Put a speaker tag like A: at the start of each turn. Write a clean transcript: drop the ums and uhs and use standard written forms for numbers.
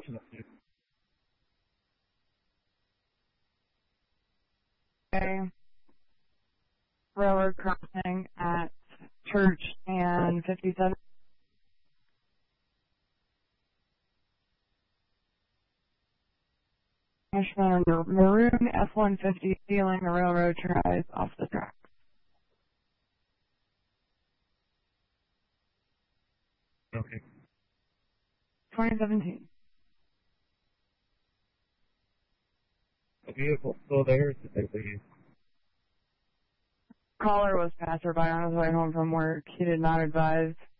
A: unfortunately.
B: Okay. Railroad crossing at Church and 57. Maroon F-150 stealing the railroad ties off the track.
A: Okay.
B: 2017.
A: The vehicle still there? Did they leave?
B: Caller was passerby on his way home from work. He did not advise